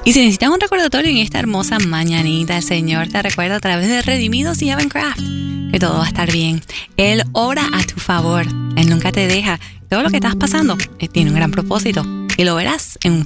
Y si necesitas un recordatorio en esta hermosa mañanita, el Señor te recuerda a través de Redimidos y Evan Craft que todo va a estar bien. Él obra a tu favor. Él nunca te deja. Todo lo que estás pasando tiene un gran propósito y lo verás en un